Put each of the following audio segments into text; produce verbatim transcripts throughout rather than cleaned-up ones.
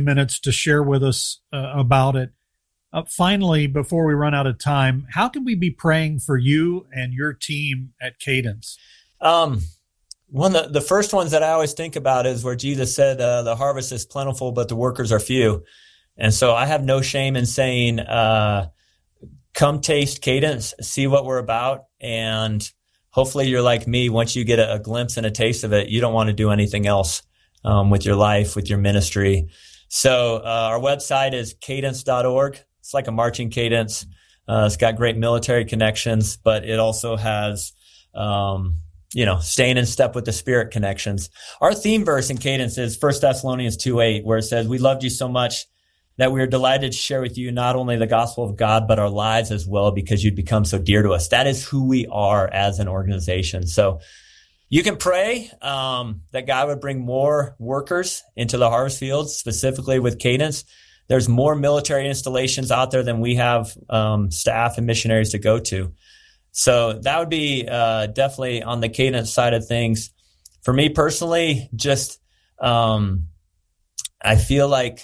minutes to share with us uh, about it. Uh, finally, before we run out of time, how can we be praying for you and your team at Cadence? Um, one of the, the first ones that I always think about is where Jesus said, uh, the harvest is plentiful, but the workers are few. And so I have no shame in saying, uh, come taste Cadence, see what we're about. And hopefully you're like me. Once you get a, a glimpse and a taste of it, you don't want to do anything else um, with your life, with your ministry. So uh, our website is cadence dot org. It's like a marching cadence. Uh, it's got great military connections, but it also has, um, you know, staying in step with the Spirit connections. Our theme verse in Cadence is First Thessalonians two eight, where it says, we loved you so much that we are delighted to share with you not only the gospel of God, but our lives as well, because you'd become so dear to us. That is who we are as an organization. So you can pray um, that God would bring more workers into the harvest fields, specifically with Cadence. There's more military installations out there than we have um, staff and missionaries to go to. So that would be uh, definitely on the Cadence side of things. For me personally, just um, I feel like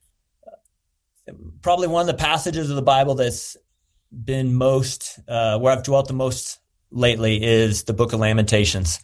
probably one of the passages of the Bible that's been most, uh, where I've dwelt the most lately is the book of Lamentations.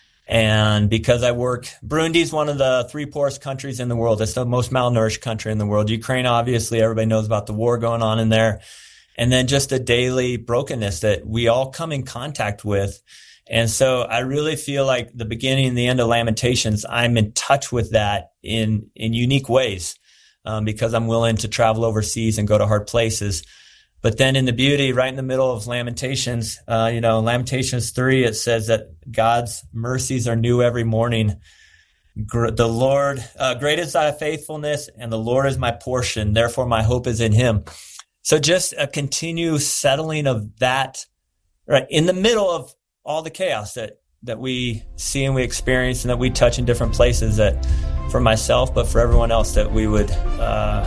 And because I work, Burundi is one of the three poorest countries in the world. It's the most malnourished country in the world. Ukraine, obviously, everybody knows about the war going on in there. And then just the daily brokenness that we all come in contact with. And so I really feel like the beginning and the end of Lamentations, I'm in touch with that in, in unique ways, um, because I'm willing to travel overseas and go to hard places. But then in the beauty, right in the middle of Lamentations, uh, you know, Lamentations three, it says that God's mercies are new every morning. Gr- the Lord, uh, great is thy faithfulness, and the Lord is my portion. Therefore, my hope is in him. So just a continued settling of that, right, in the middle of all the chaos that, that we see and we experience and that we touch in different places, that for myself, but for everyone else, that we would, uh,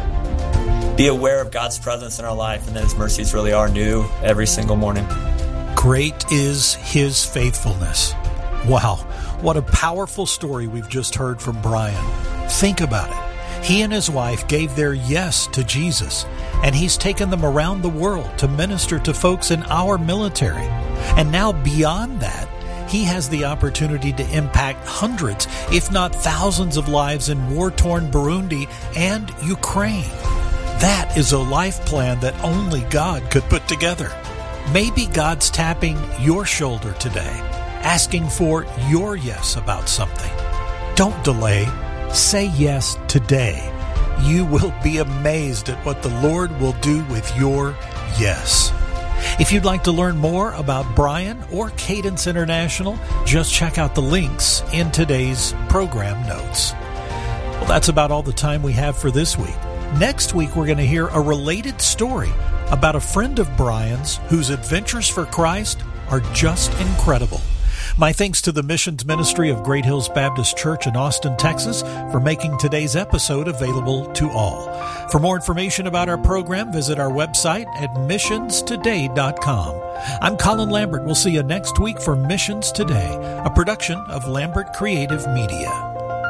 be aware of God's presence in our life, and that his mercies really are new every single morning. Great is his faithfulness. Wow, what a powerful story we've just heard from Brian. Think about it. He and his wife gave their yes to Jesus, and he's taken them around the world to minister to folks in our military. And now beyond that, he has the opportunity to impact hundreds, if not thousands of lives in war-torn Burundi and Ukraine. That is a life plan that only God could put together. Maybe God's tapping your shoulder today, asking for your yes about something. Don't delay. Say yes today. You will be amazed at what the Lord will do with your yes. If you'd like to learn more about Brian or Cadence International, just check out the links in today's program notes. Well, that's about all the time we have for this week. Next week, we're going to hear a related story about a friend of Brian's whose adventures for Christ are just incredible. My thanks to the Missions Ministry of Great Hills Baptist Church in Austin, Texas, for making today's episode available to all. For more information about our program, visit our website at missions today dot com. I'm Colin Lambert. We'll see you next week for Missions Today, a production of Lambert Creative Media.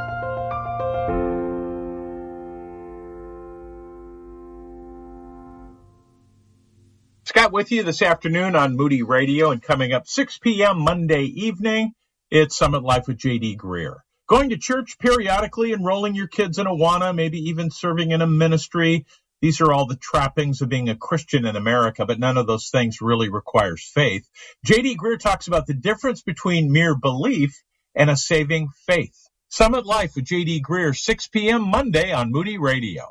Scott with you this afternoon on Moody Radio, and coming up six p.m. Monday evening, it's Summit Life with J D. Greer. Going to church periodically, enrolling your kids in Awana, maybe even serving in a ministry. These are all the trappings of being a Christian in America, but none of those things really requires faith. J D. Greer talks about the difference between mere belief and a saving faith. Summit Life with J D. Greer, six p.m. Monday on Moody Radio.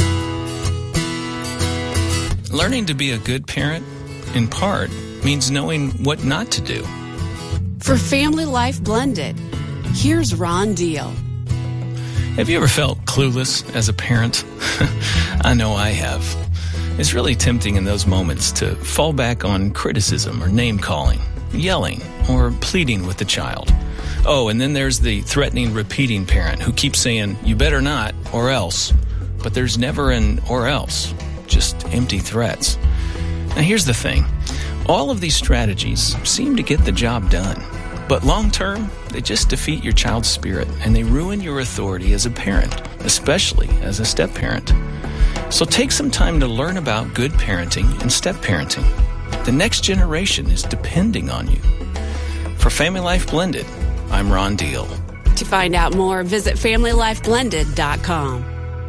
Learning to be a good parent, in part, means knowing what not to do. For Family Life Blended, here's Ron Deal. Have you ever felt clueless as a parent? I know I have. It's really tempting in those moments to fall back on criticism or name-calling, yelling, or pleading with the child. Oh, and then there's the threatening, repeating parent who keeps saying, you better not, or else. But there's never an or else. Just empty threats. Now here's the thing. All of these strategies seem to get the job done. But long term, they just defeat your child's spirit and they ruin your authority as a parent. especially as a step-parent. So take some time to learn about good parenting and step-parenting. The next generation is depending on you. For Family Life Blended, I'm Ron Deal. To find out more, visit family life blended dot com.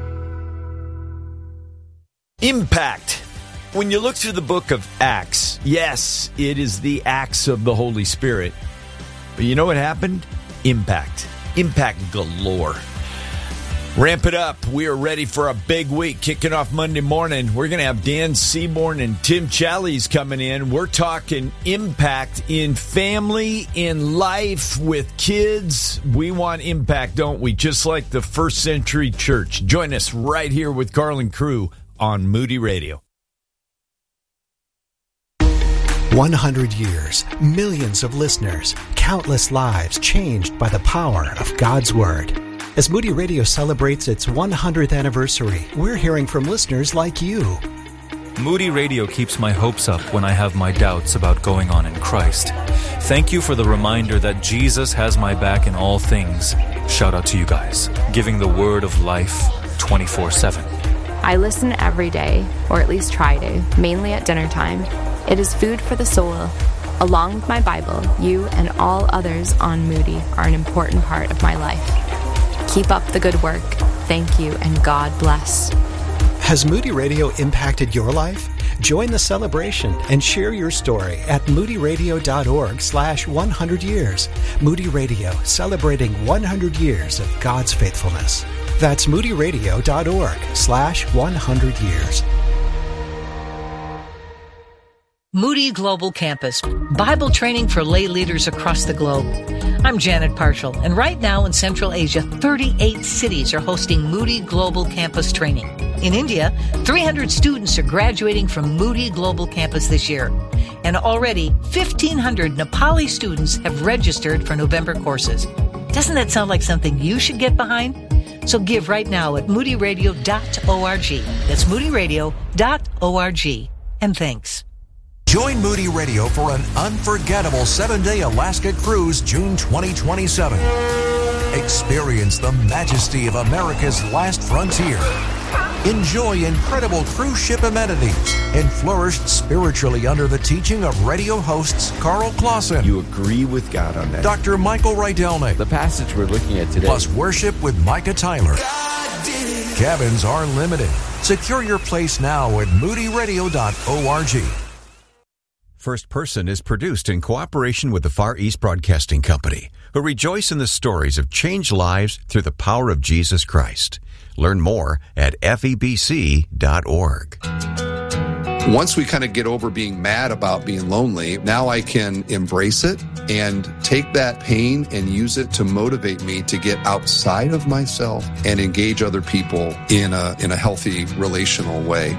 Impact. When you look through the book of Acts, yes, it is the acts of the Holy Spirit. But you know what happened? Impact. Impact galore. Ramp it up. We are ready for a big week kicking off Monday morning. We're going to have Dan Seaborn and Tim Challies coming in. We're talking impact in family, in life, with kids. We want impact, don't we? Just like the first century church. Join us right here with Carl and crew on Moody Radio. one hundred years, millions of listeners, countless lives changed by the power of God's Word. As Moody Radio celebrates its one hundredth anniversary, we're hearing from listeners like you. Moody Radio keeps my hopes up when I have my doubts about going on in Christ. Thank you for the reminder that Jesus has my back in all things. Shout out to you guys, giving the word of life twenty-four seven. I listen every day, or at least try to, mainly at dinner time. It is food for the soul. Along with my Bible, you and all others on Moody are an important part of my life. Keep up the good work. Thank you, and God bless. Has Moody Radio impacted your life? Join the celebration and share your story at moody radio dot org slash one hundred years. Moody Radio, celebrating one hundred years of God's faithfulness. That's moody radio dot org slash one hundred years. Moody Global Campus, Bible training for lay leaders across the globe. I'm Janet Parshall, and right now in Central Asia, thirty-eight cities are hosting Moody Global Campus training. In India, three hundred students are graduating from Moody Global Campus this year. And already, fifteen hundred Nepali students have registered for November courses. Doesn't that sound like something you should get behind? So give right now at moody radio dot org. That's moody radio dot org. And thanks. Join Moody Radio for an unforgettable seven-day Alaska cruise June twenty twenty-seven. Experience the majesty of America's last frontier. Enjoy incredible cruise ship amenities and flourish spiritually under the teaching of radio hosts Carl Clausen. You agree with God on that. Doctor Michael Rydelnik. The passage we're looking at today. Plus worship with Micah Tyler. Cabins are limited. Secure your place now at moody radio dot org. First Person is produced in cooperation with the Far East Broadcasting Company, who rejoice in the stories of changed lives through the power of Jesus Christ. Learn more at F E B C dot org. Once we kind of get over being mad about being lonely, now I can embrace it and take that pain and use it to motivate me to get outside of myself and engage other people in a in a healthy relational way.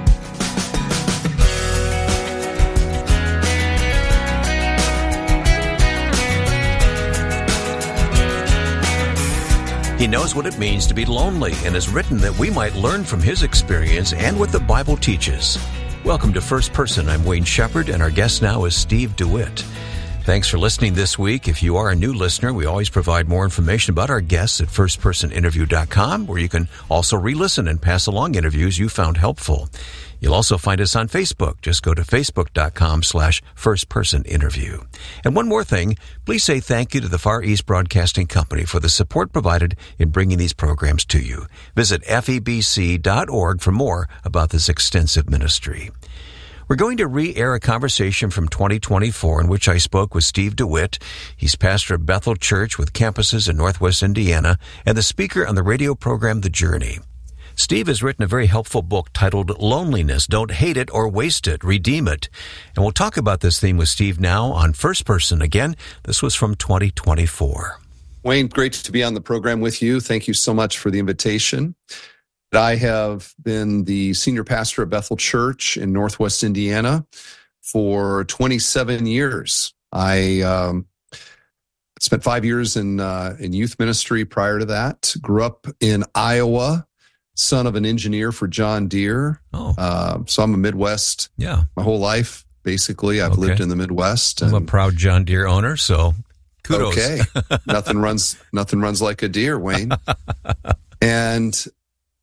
He knows what it means to be lonely and has written that we might learn from his experience and what the Bible teaches. Welcome to First Person. I'm Wayne Shepherd, and our guest now is Steve DeWitt. Thanks for listening this week. If you are a new listener, we always provide more information about our guests at first person interview dot com, where you can also re-listen and pass along interviews you found helpful. You'll also find us on Facebook. Just go to facebook dot com slash first person interview. And one more thing, please say thank you to the Far East Broadcasting Company for the support provided in bringing these programs to you. Visit F E B C dot org for more about this extensive ministry. We're going to re-air a conversation from twenty twenty-four in which I spoke with Steve DeWitt. He's pastor of Bethel Church with campuses in Northwest Indiana and the speaker on the radio program The Journey. Steve has written a very helpful book titled Loneliness, Don't Hate It or Waste It, Redeem It. And we'll talk about this theme with Steve now on First Person. Again, this was from twenty twenty-four. Wayne, great to be on the program with you. Thank you so much for the invitation. I have been the senior pastor at Bethel Church in Northwest Indiana for twenty-seven years. I um, spent five years in uh, in youth ministry prior to that. Grew up in Iowa, son of an engineer for John Deere. Oh. Uh, so I'm a Midwest. Yeah. My whole life, basically, I've okay. lived in the Midwest. I'm a proud John Deere owner, so kudos. Okay. nothing runs nothing runs like a deer, Wayne. And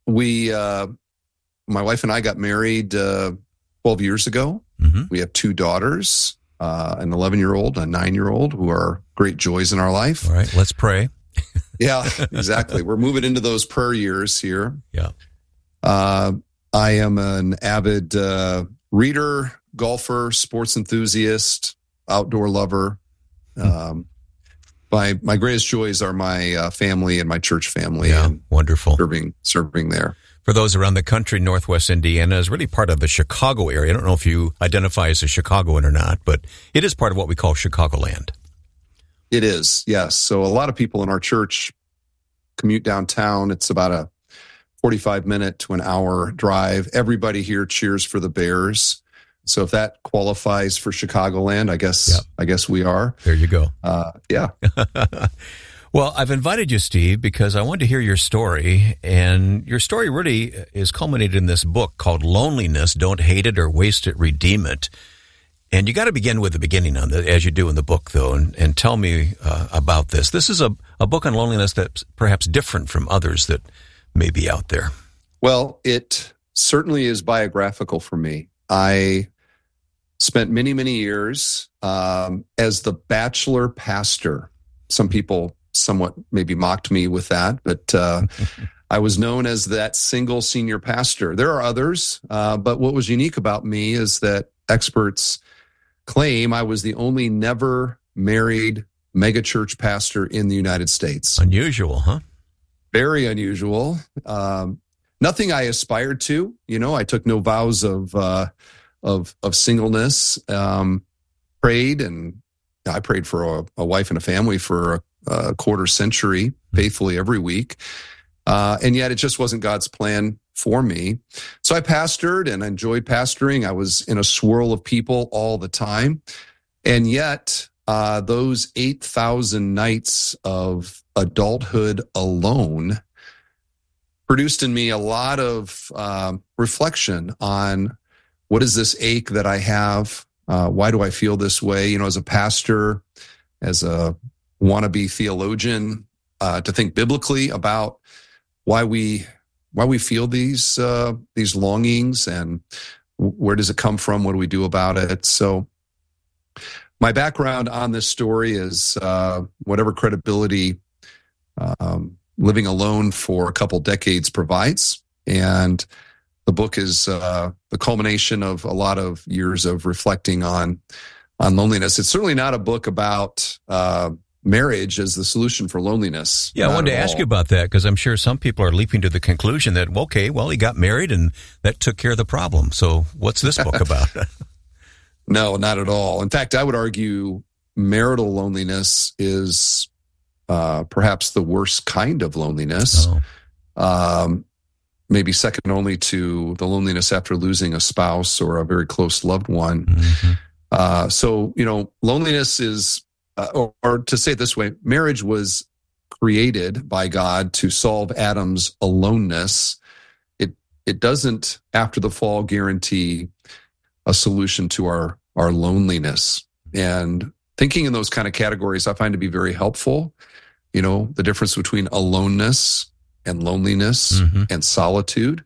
we, uh, my wife and I got married uh, twelve years ago. Mm-hmm. We have two daughters, uh, an eleven-year-old, a nine-year-old, who are great joys in our life. All right, let's pray. Yeah, exactly. We're moving into those prayer years here. Yeah. Uh, I am an avid uh, reader, golfer, sports enthusiast, outdoor lover. Um, my my greatest joys are my uh, family and my church family. Yeah, and wonderful. Serving serving there. For those around the country, Northwest Indiana is really part of the Chicago area. I don't know if you identify as a Chicagoan or not, but it is part of what we call Chicagoland. It is, yes. So a lot of people in our church commute downtown. It's about a forty-five minute to an hour drive. Everybody here cheers for the Bears. So if that qualifies for Chicagoland, I guess yep. I guess we are. There you go. Uh, yeah. Well, I've invited you, Steve, because I wanted to hear your story, and your story really is culminated in this book called Loneliness, Don't Hate It or Waste It, Redeem It. And you got to begin with the beginning on the, as you do in the book, though, and, and tell me uh, about this. This is a, a book on loneliness that's perhaps different from others that may be out there. Well, it certainly is biographical for me. I spent many, many years um, as the bachelor pastor. Some people somewhat maybe mocked me with that, but uh, I was known as that single senior pastor. There are others, uh, but what was unique about me is that experts claim I was the only never married megachurch pastor in the United States. Unusual, huh? Very unusual. Um, nothing I aspired to. You know, I took no vows of uh, of of singleness. Um, prayed, and I prayed for a, a wife and a family for a, a quarter century, faithfully every week. Uh, and yet it just wasn't God's plan for me. So I pastored and enjoyed pastoring. I was in a swirl of people all the time. And yet uh, those eight thousand nights of adulthood alone produced in me a lot of uh, reflection on what is this ache that I have? Uh, why do I feel this way? You know, as a pastor, as a wannabe theologian, uh, to think biblically about why we why we feel these uh, these longings, and where does it come from? What do we do about it? So my background on this story is uh, whatever credibility um, living alone for a couple decades provides. And the book is uh, the culmination of a lot of years of reflecting on on loneliness. It's certainly not a book about uh, marriage as the solution for loneliness. Yeah, I wanted to ask all. you about that, because I'm sure some people are leaping to the conclusion that, okay, well, he got married and that took care of the problem. So what's this book about? No, not at all. In fact, I would argue marital loneliness is uh, perhaps the worst kind of loneliness. Oh. Um, maybe second only to the loneliness after losing a spouse or a very close loved one. Mm-hmm. Uh, so, you know, loneliness is, uh, or, or to say it this way, marriage was created by God to solve Adam's aloneness. It it doesn't, after the fall, guarantee a solution to our, our loneliness. And thinking in those kind of categories, I find to be very helpful. You know, the difference between aloneness and loneliness mm-hmm. and solitude.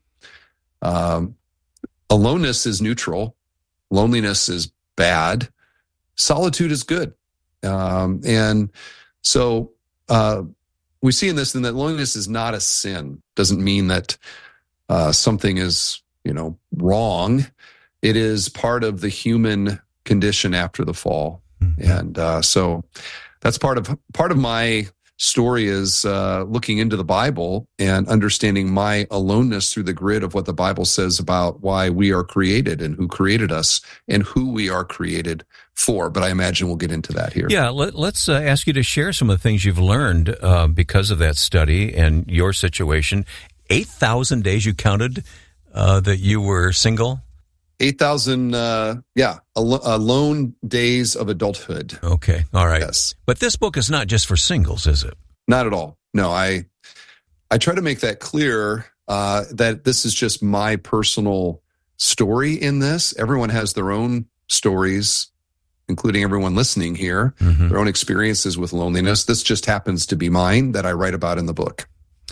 Um, aloneness is neutral. Loneliness is bad. Solitude is good. Um, and so uh, we see in this then that loneliness is not a sin. Doesn't mean that uh, something is, you know, wrong. It is part of the human condition after the fall. Mm-hmm. And uh, so that's part of part of my story is uh, looking into the Bible and understanding my aloneness through the grid of what the Bible says about why we are created and who created us and who we are created for. But I imagine we'll get into that here. Yeah, let, let's uh, ask you to share some of the things you've learned uh, because of that study and your situation. eight thousand days you counted uh, that you were single? eight thousand, uh, yeah, al- alone days of adulthood. Okay, all right. Yes. But this book is not just for singles, is it? Not at all. No, I I try to make that clear, uh, that this is just my personal story in this. Everyone has their own stories, including everyone listening here, mm-hmm. their own experiences with loneliness. This just happens to be mine that I write about in the book.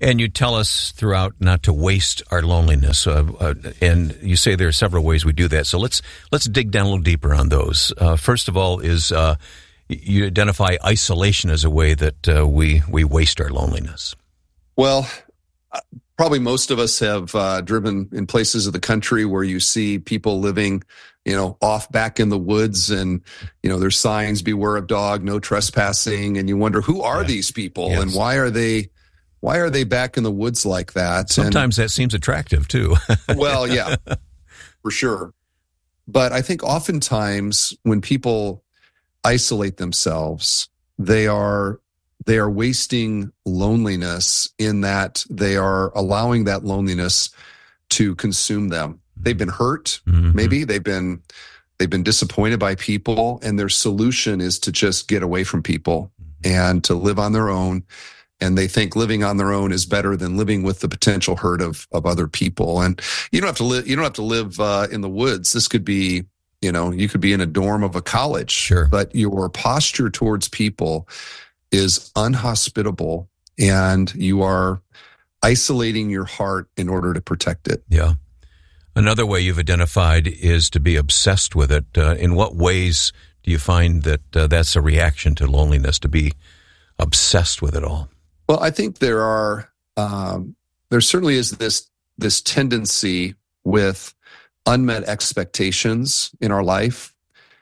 And you tell us throughout not to waste our loneliness, uh, uh, and you say there are several ways we do that. So let's let's dig down a little deeper on those. Uh, first of all, is uh, you identify isolation as a way that uh, we we waste our loneliness. Well, probably most of us have uh, driven in places of the country where you see people living, you know, off back in the woods, and you know there's signs: "Beware of dog, no trespassing," and you wonder who are yeah. these people yes. and why are they. Why are they back in the woods like that? Sometimes and, that seems attractive, too. Well, yeah, for sure. But I think oftentimes when people isolate themselves, they are they are wasting loneliness in that they are allowing that loneliness to consume them. They've been hurt, mm-hmm. maybe. They've been they've been disappointed by people, and their solution is to just get away from people and to live on their own. And they think living on their own is better than living with the potential hurt of of other people. And you don't have to live. You don't have to live uh, in the woods. This could be, you know, you could be in a dorm of a college. Sure. But your posture towards people is unhospitable, and you are isolating your heart in order to protect it. Yeah. Another way you've identified is to be obsessed with it. Uh, in what ways do you find that uh, that's a reaction to loneliness, to be obsessed with it all? Well, I think there are, um, there certainly is this this tendency with unmet expectations in our life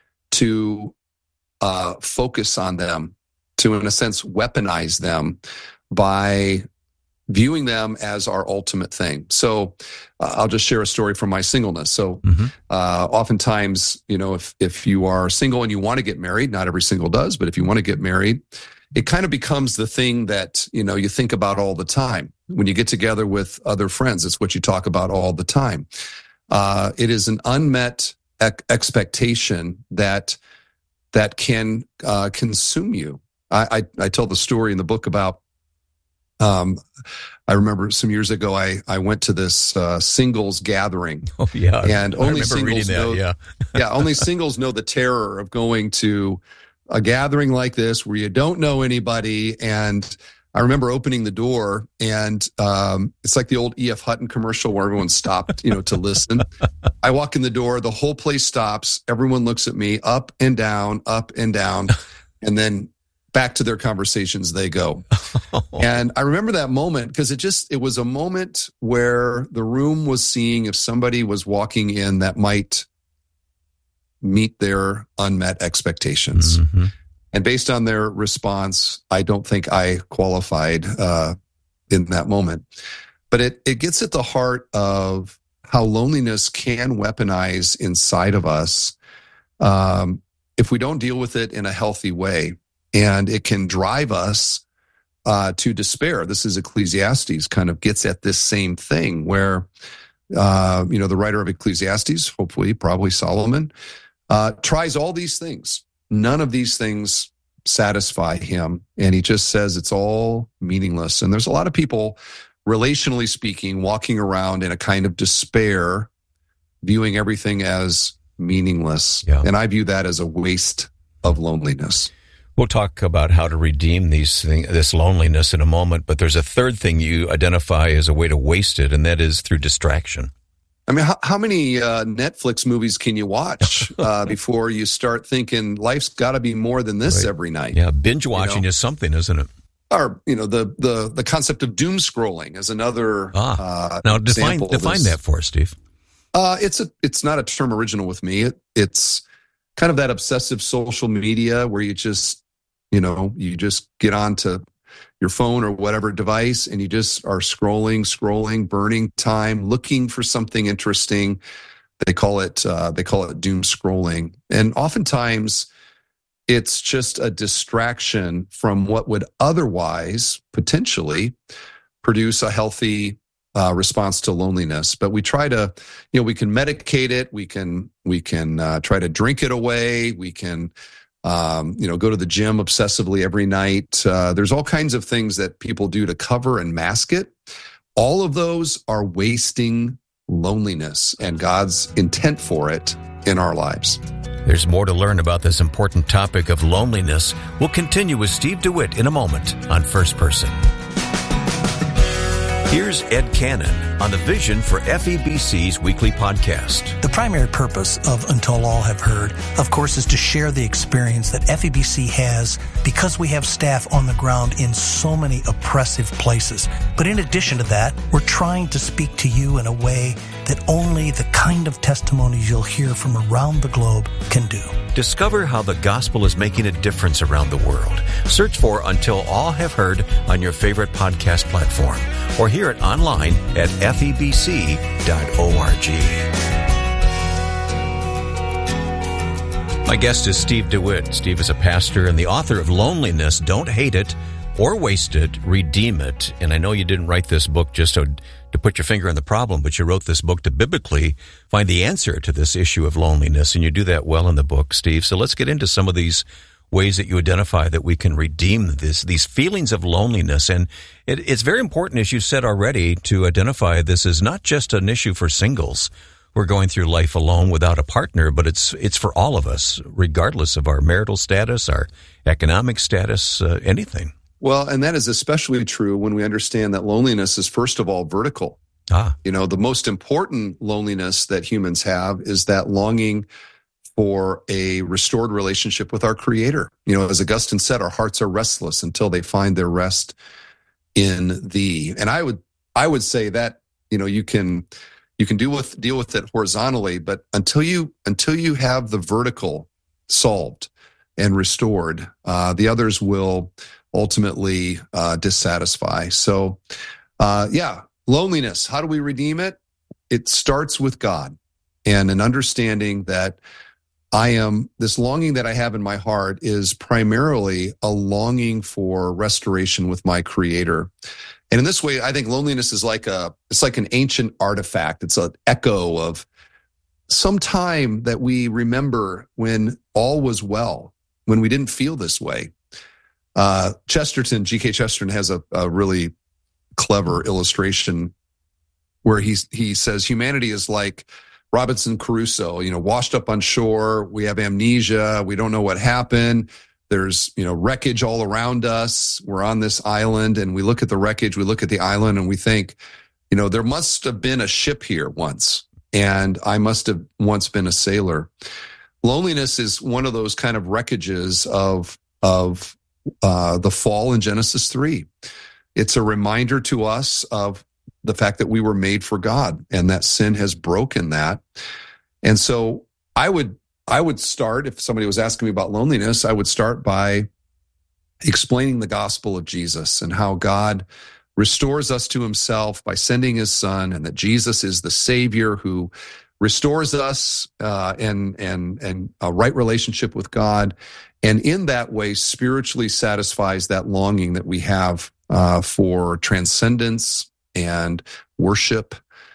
to uh, focus on them, to, in a sense, weaponize them by viewing them as our ultimate thing. So uh, I'll just share a story from my singleness. So mm-hmm. uh, oftentimes, you know, if if you are single and you want to get married, not every single does, but if you want to get married, it kind of becomes the thing that, you know, you think about all the time. When you get together with other friends, it's what you talk about all the time. Uh, it is an unmet ec- expectation that that can uh, consume you. I, I, I tell the story in the book about, um, I remember some years ago, I, I went to this uh, singles gathering. Oh, yeah. And only singles that, know, yeah. yeah, only singles know the terror of going to a gathering like this where you don't know anybody. And I remember opening the door, and um, it's like the old E F Hutton commercial where everyone stopped, you know, to listen. I walk in the door, the whole place stops. Everyone looks at me up and down, up and down, and then back to their conversations they go. And I remember that moment because it just, it was a moment where the room was seeing if somebody was walking in that might meet their unmet expectations. Mm-hmm. And based on their response, I don't think I qualified uh, in that moment. But it, it gets at the heart of how loneliness can weaponize inside of us um, if we don't deal with it in a healthy way. And it can drive us uh, to despair. This is Ecclesiastes, kind of gets at this same thing where, uh, you know, the writer of Ecclesiastes, hopefully, probably Solomon, Uh, tries all these things. None of these things satisfy him. And he just says it's all meaningless. And there's a lot of people, relationally speaking, walking around in a kind of despair, viewing everything as meaningless. Yeah. And I view that as a waste of loneliness. We'll talk about how to redeem these thing, this loneliness in a moment. But there's a third thing you identify as a way to waste it, and that is through distraction. I mean, how, how many uh, Netflix movies can you watch uh, before you start thinking life's got to be more than this right. every night? Yeah, binge watching you know? is something, isn't it? Or, you know, the the the concept of doom scrolling is another ah. uh, now define example. define that for us, Steve. Uh, it's a it's not a term original with me. It, it's kind of that obsessive social media where you just, you know, you just get onto your phone or whatever device, and you just are scrolling, scrolling, burning time, looking for something interesting. They call it uh, they call it doom scrolling, and oftentimes it's just a distraction from what would otherwise potentially produce a healthy uh, response to loneliness. But we try to, you know, we can medicate it, we can we can uh, try to drink it away, we can. Um, you know, go to the gym obsessively every night. Uh, there's all kinds of things that people do to cover and mask it. All of those are wasting loneliness and God's intent for it in our lives. There's more to learn about this important topic of loneliness. We'll continue with Steve DeWitt in a moment on First Person. Here's Ed Cannon on the vision for F E B C's weekly podcast. The primary purpose of Until All Have Heard, of course, is to share the experience that F E B C has because we have staff on the ground in so many oppressive places. But in addition to that, we're trying to speak to you in a way that only the kind of testimonies you'll hear from around the globe can do. Discover how the gospel is making a difference around the world. Search for Until All Have Heard on your favorite podcast platform, or hear it online at F E B C dot org. My guest is Steve DeWitt. Steve is a pastor and the author of Loneliness, Don't Hate It or Waste It, Redeem It. And I know you didn't write this book just to, to put your finger on the problem, but you wrote this book to biblically find the answer to this issue of loneliness, and you do that well in the book, Steve. So let's get into some of these ways that you identify that we can redeem this, these feelings of loneliness. And it, it's very important, as you said already, to identify this is not just an issue for singles. We're going through life alone without a partner, but it's it's for all of us, regardless of our marital status, our economic status, uh, anything. Well, and that is especially true when we understand that loneliness is, first of all, vertical. Ah. You know, the most important loneliness that humans have is that longing for a restored relationship with our Creator. You know, as Augustine said, our hearts are restless until they find their rest in Thee. And I would, I would say that, you know, you can, you can deal with deal with it horizontally, but until you until you have the vertical solved and restored, uh, the others will ultimately uh, dissatisfy. So, uh, yeah, loneliness. How do we redeem it? It starts with God and an understanding that I am, this longing that I have in my heart is primarily a longing for restoration with my Creator. And in this way, I think loneliness is like a, it's like an ancient artifact. It's an echo of some time that we remember when all was well, when we didn't feel this way. Uh, Chesterton, G K Chesterton has a, a really clever illustration where he, he says humanity is like Robinson Crusoe, you know, washed up on shore. We have amnesia. We don't know what happened. There's, you know, wreckage all around us. We're on this island and we look at the wreckage, we look at the island and we think, you know, there must have been a ship here once and I must have once been a sailor. Loneliness is one of those kind of wreckages of, of, uh, the fall in Genesis three. It's a reminder to us of the fact that we were made for God and that sin has broken that. And so I would, I would start, if somebody was asking me about loneliness, I would start by explaining the gospel of Jesus and how God restores us to himself by sending his son, and that Jesus is the Savior who restores us uh, and, and, and a right relationship with God. And in that way, spiritually satisfies that longing that we have uh, for transcendence and worship,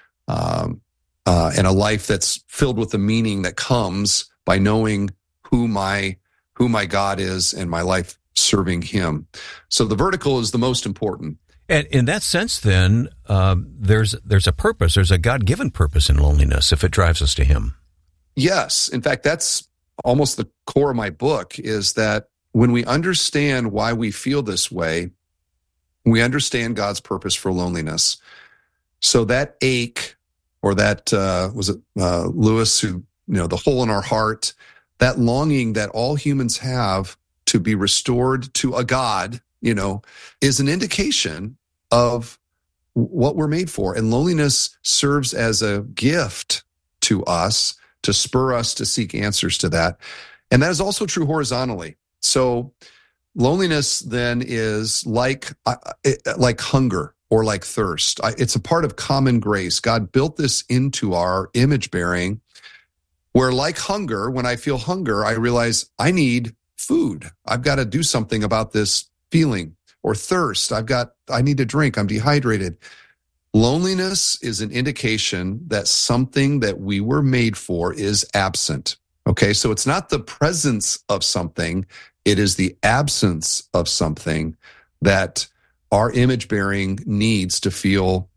um, uh, and a life that's filled with the meaning that comes by knowing who my who my God is and my life serving him. So the vertical is the most important. And in that sense, then, um, there's there's a purpose. There's a God-given purpose in loneliness if it drives us to him. Yes. In fact, that's almost the core of my book, is that when we understand why we feel this way, we understand God's purpose for loneliness. So that ache, or that, uh, was it uh, Lewis who, you know, the hole in our heart, that longing that all humans have to be restored to a God, you know, is an indication of what we're made for. And loneliness serves as a gift to us to spur us to seek answers to that. And that is also true horizontally. So loneliness then is like, uh, like hunger or like thirst. It's a part of common grace. God built this into our image bearing, where like hunger, when I feel hunger, I realize I need food. I've got to do something about this feeling. Or thirst, I've got, I need to drink, I'm dehydrated. Loneliness is an indication that something that we were made for is absent. Okay, so it's not the presence of something, it is the absence of something that our image bearing needs to feel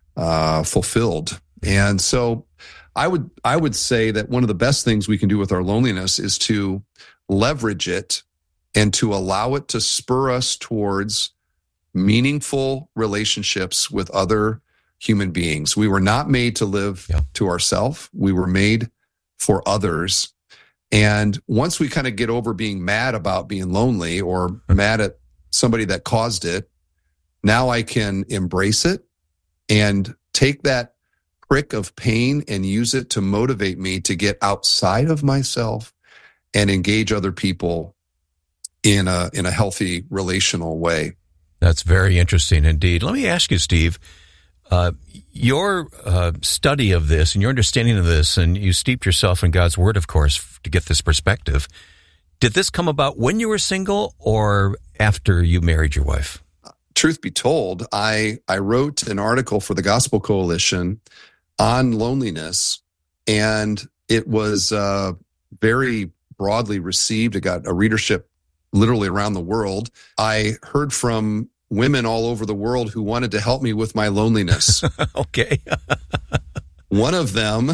uh, fulfilled. And so I would I would say that one of the best things we can do with our loneliness is to leverage it and to allow it to spur us towards meaningful relationships with other human beings. We were not made to live yeah. to ourselves. We were made for others. And once we kind of get over being mad about being lonely or mad at somebody that caused it, now I can embrace it and take that prick of pain and use it to motivate me to get outside of myself and engage other people in a in a healthy relational way. That's very interesting indeed. Let me ask you, Steve, uh, your uh, study of this and your understanding of this, and you steeped yourself in God's Word, of course, to get this perspective. Did this come about when you were single or after you married your wife? Truth be told, I, I wrote an article for the Gospel Coalition on loneliness, and it was uh, very broadly received. It got a readership literally around the world. I heard from women all over the world who wanted to help me with my loneliness. Okay. One of them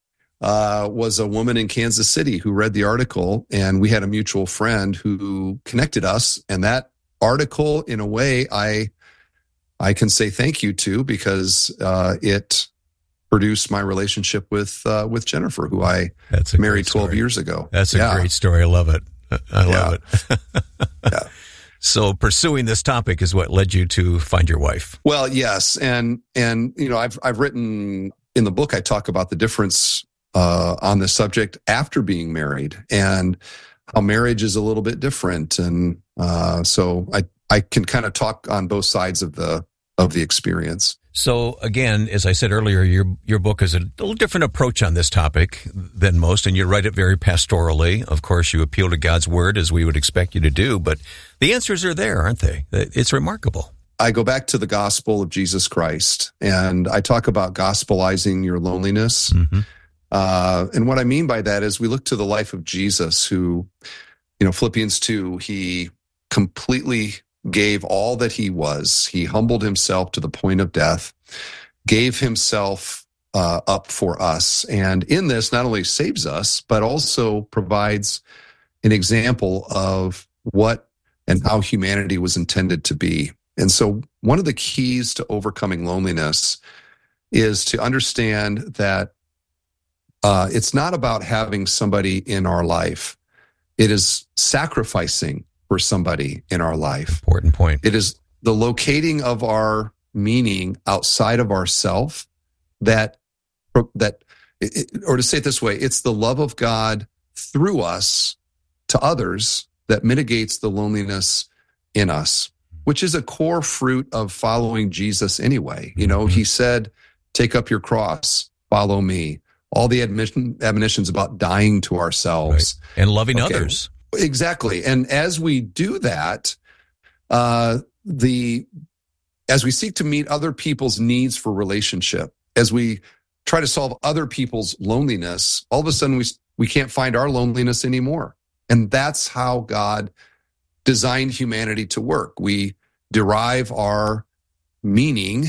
uh, was a woman in Kansas City who read the article, and we had a mutual friend who connected us. And that article, in a way, I I can say thank you to, because uh, it produced my relationship with uh, with Jennifer, who I married twelve years ago. That's a yeah. great story. I love it. I love yeah. it. yeah. So pursuing this topic is what led you to find your wife. Well, yes, and and you know, I've I've written in the book, I talk about the difference uh, on this subject after being married and how marriage is a little bit different, and uh, so I I can kind of talk on both sides of the of the experience. So again, as I said earlier, your your book is a little different approach on this topic than most, and you write it very pastorally. Of course, you appeal to God's Word, as we would expect you to do, but the answers are there, aren't they? It's remarkable. I go back to the gospel of Jesus Christ, and I talk about gospelizing your loneliness. Mm-hmm. Uh, and what I mean by that is we look to the life of Jesus, who, you know, Philippians two, he completely gave all that he was. He humbled himself to the point of death, gave himself uh, up for us. And in this, not only saves us, but also provides an example of what and how humanity was intended to be. And so one of the keys to overcoming loneliness is to understand that uh, it's not about having somebody in our life. It is sacrificing for somebody in our life. Important point. It is the locating of our meaning outside of ourself that, that, or to say it this way, it's the love of God through us to others that mitigates the loneliness in us, which is a core fruit of following Jesus anyway. You know, he said, take up your cross, follow me. All the admission, admonitions about dying to ourselves. Right. And loving okay. others. Exactly. And as we do that, uh, the as we seek to meet other people's needs for relationship, as we try to solve other people's loneliness, all of a sudden we we can't find our loneliness anymore. And that's how God designed humanity to work. We derive our meaning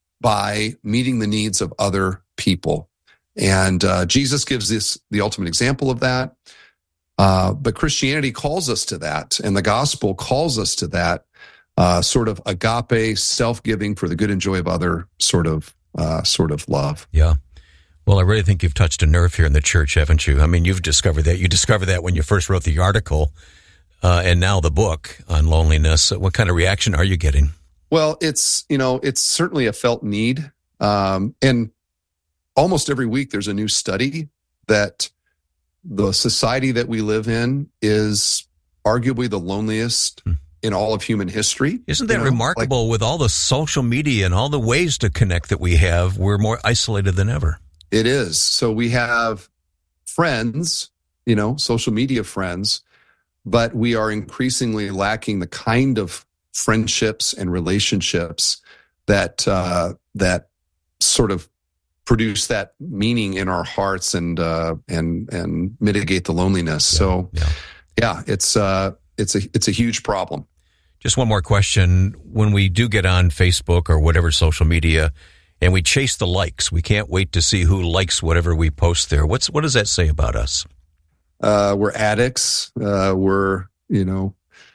by meeting the needs of other people. And uh, Jesus gives this the ultimate example of that. Uh, but Christianity calls us to that, and the gospel calls us to that uh, sort of agape, self-giving for the good and joy of other sort of uh, sort of love. Yeah. Well, I really think you've touched a nerve here in the church, haven't you? I mean, you've discovered that. You discovered that when you first wrote the article, uh, and now the book on loneliness. What kind of reaction are you getting? Well, it's, you know, it's certainly a felt need. Um, and almost every week there's a new study that the society that we live in is arguably the loneliest hmm. in all of human history. Isn't that you know? remarkable? Like, with all the social media and all the ways to connect that we have, we're more isolated than ever. It is. So we have friends, you know, social media friends, but we are increasingly lacking the kind of friendships and relationships that uh, that sort of produce that meaning in our hearts and uh, and and mitigate the loneliness. Yeah, so, yeah, yeah it's uh, it's a it's a huge problem. Just one more question: when we do get on Facebook or whatever social media, and we chase the likes, we can't wait to see who likes whatever we post there. What's what does that say about us? Uh, we're addicts. Uh, we're you know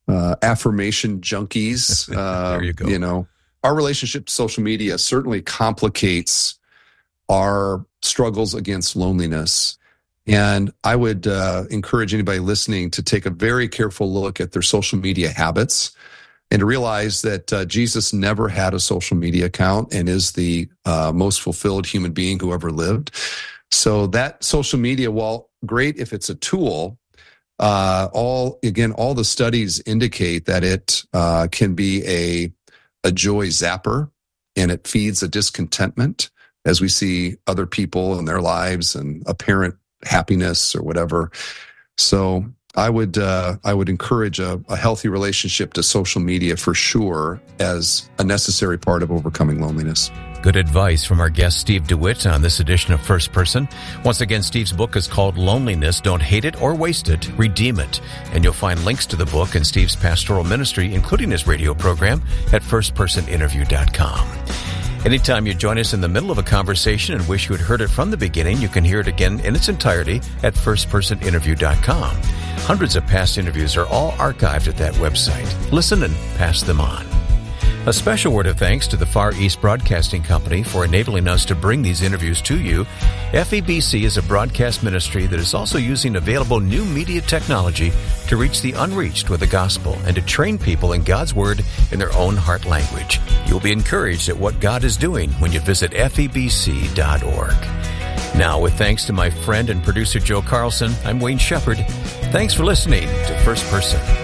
uh, affirmation junkies. Uh, there you go. You know, our relationship to social media certainly complicates our struggles against loneliness. And I would uh, encourage anybody listening to take a very careful look at their social media habits and to realize that uh, Jesus never had a social media account and is the uh, most fulfilled human being who ever lived. So that social media, while great if it's a tool, uh, all again, all the studies indicate that it uh, can be a a joy zapper, and it feeds a discontentment as we see other people in their lives and apparent happiness or whatever. So I would uh, I would encourage a, a healthy relationship to social media for sure as a necessary part of overcoming loneliness. Good advice from our guest, Steve DeWitt, on this edition of First Person. Once again, Steve's book is called Loneliness. Don't hate it or waste it. Redeem it. And you'll find links to the book and Steve's pastoral ministry, including his radio program, at first person interview dot com. Anytime you join us in the middle of a conversation and wish you had heard it from the beginning, you can hear it again in its entirety at first person interview dot com. Hundreds of past interviews are all archived at that website. Listen and pass them on. A special word of thanks to the Far East Broadcasting Company for enabling us to bring these interviews to you. F E B C is a broadcast ministry that is also using available new media technology to reach the unreached with the gospel and to train people in God's Word in their own heart language. You'll be encouraged at what God is doing when you visit F E B C dot org. Now, with thanks to my friend and producer Joe Carlson, I'm Wayne Shepherd. Thanks for listening to First Person.